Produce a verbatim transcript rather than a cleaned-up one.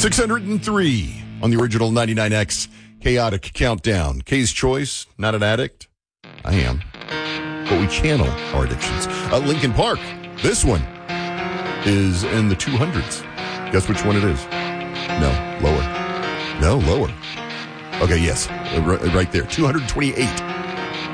six hundred three on the original ninety-nine X Chaotic Countdown. K's Choice, not an addict. I am. But we channel our addictions. Uh, Linkin Park, this one is in the two hundreds. Guess which one it is? No, lower. No, lower. Okay, yes, right there. two hundred twenty-eight.